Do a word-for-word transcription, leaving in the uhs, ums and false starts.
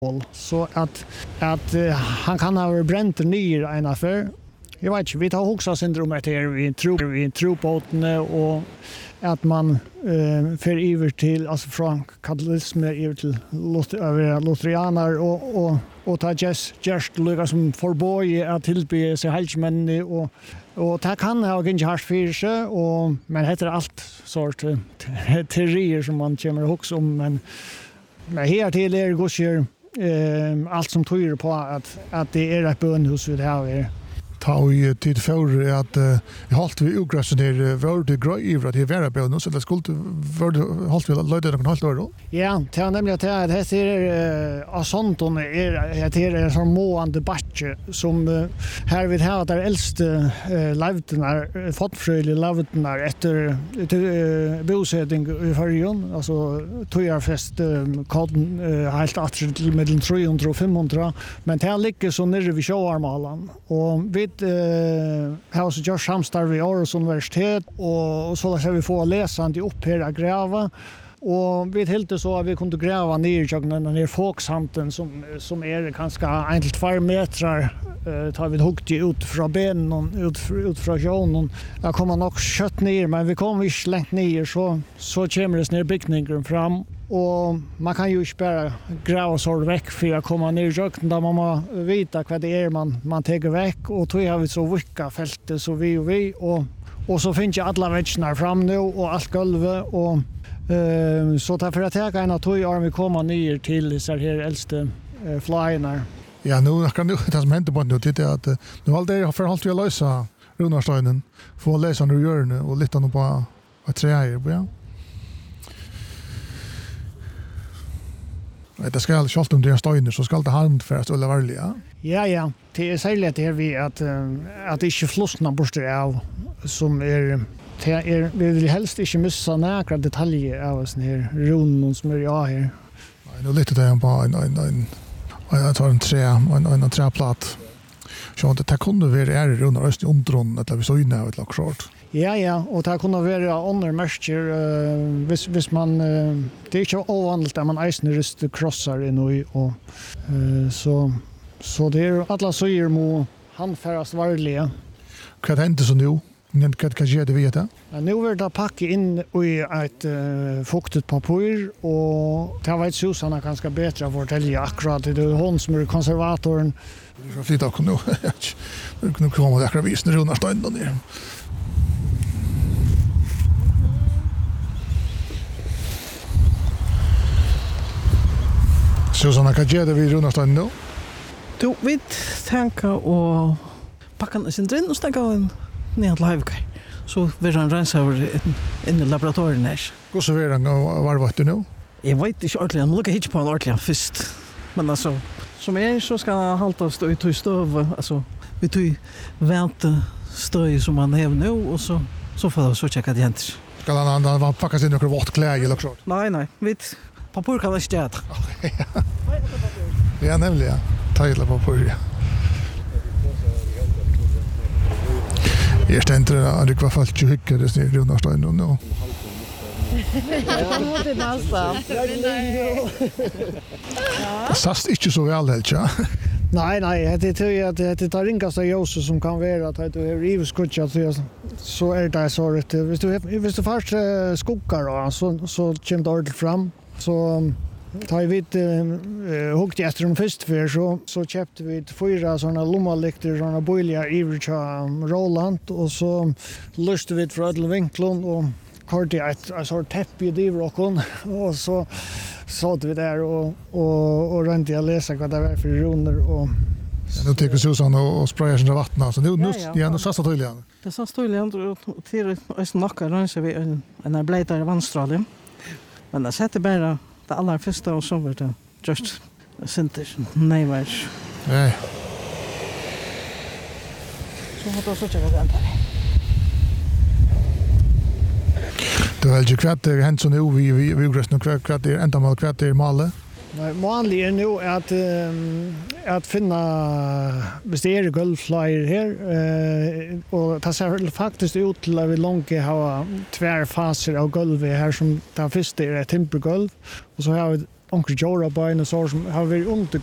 så att att uh, han kan ha bränt ner en affär. Jag vet inte, vi tar också syndrom att här vi tror vi tror på det och att man eh för över till alltså från katolism över till lutheraner och och och ta just just lukka som förboy att tillbe sig helgmän och och det kan ha inte hardt för sig och men heter allt sort teorier som man kommer ihåg om men men här till är godsjör eh allt som tyder på att att det är ett bönhus vi har här. Ta i tid för att jag hållt vi ugrössen där var det gröj för att det var på så det skulle var det hållt vi lödde någon halt då. Ja, det är nämligen att det är av sånt och är det är som måande batche som här vid här där äldste lavdena fotfröjliga lavdena efter bosättning i förrjon alltså tojarfest koden helt att till mellan tre hundra och fem hundra men det ligger så nere vid Sjöarmalan och vi eh har så just samstarv vid Aarhus universitet och så där vi får läsande upp här att gräva och vi helt så att vi kunde gräva ner jag den ner folksamten som som är ganska enkelt två meter eh tar vi huggit ut från benen ut ut från sjön där kommer nog kött ner men vi kommer inte längt ner så så kommer det ner byggningen fram och man kan ju inte bara gräva så väck för att komma ner i öknen där man måste veta vad det är man, man tar väck och då har vi så vicka fältet så vi och vi och, och så finns ju alla väggarna fram nu och allt golvet och uh, så därför att jag kan att då vi komma ner till så här äldste uh, flyerna. Ja, nu kan det det som händer på nu det är att nu all det har förhållt vi att lösa Runarsteinen få läsa nu gör nu och lite nog på att träer ja. Det ska alltså allt om det steiner så ska det harmt för att alla varliga. Ja ja, det är särskilt det vi att att inte flossna bort av som är det är vi vill helst inte missa några detaljer av sån här runden som är jag här. Nej, nu lite där på en en en jag tar en trä en en träplatt. Så det kunde vara är runt öst i omdron att vi så inne ett lock short. Ja, ja, och det kunne være under mørker uh, hvis, hvis man, uh, det er ikke ovanligt at man eisner ryster krossar i noe, og uh, så, så det er alle søyer må handfærast varlige. Hva hender så nå? Hva skjer det vet jeg? Ja, nå vil det pakke inn i et uh, fuktet papir, og det vet Susanna ganske bedre å fortelle akkurat. Det er hun som er konservatoren. Du får flytta akkurat nå. Nå kommer det akkurat visen rundt steinen der. Susanna, hva gjør det vi rundt steinen nå? Du, vi tenker å pakke den sin drinn og stekke den ned til Høyvkai. Så vil han rense over inn i laboratorien her. Hvordan vil han varve etter nå? Jeg vet ikke ordentlig, han lukker ikke på han ordentlig først. Men altså, som er så skal han halte oss i tog støv, altså, vi tog vente støy som han har nå, og så, så får vi så tjekke det jenter. Skal han, han, han pakke sin noen vått klær eller så? Nei, nei, vi papur kan ikke gjøre. Ja, nemlig, ja. Tøyla papur, ja. Jeg stender at det var falt ikke hyggelig det snitt rundt steinen nå. Ja, det er nesten. Det sast ikke så vel helt, ja. Nei, nei, det tror jeg at det tar ringaste ljøse som kan være at du har rivskuttet, så er det så rett. Hvis du, hvis du først skugger, så, så kommer det ordentlig fram. Så tar vi uh, huggit efter dem först för så så köpte vi fyra såna lommalyktor såna boiliga i Roland och så löste vi för alla vinklon och korti ett sort täppi i rockon och så satt vi där och och och rent jag läsa vad det var för runder och nu tycker Susanna och sprayar sin vatten så nu nu ja, ja, nu sassa tydligen. Det så tydligen och till är nacka rensa vi en en blötare vandstråle. Men det sätter bara det allra första och så vart det just center nej var. Nej. Så har det så tjocka den där. Det är ju kvart det hänt så nu vi vi vi gräs nu kvart kvart det ända mal kvart det male. Nej, vanligt är nu att um, att finna bestära golfflyer här uh, och det ser faktiskt ut till att vi långt ha två faser av golv här som den första är ett timpergolv och så har vi onkel Jora Bine så som har varit under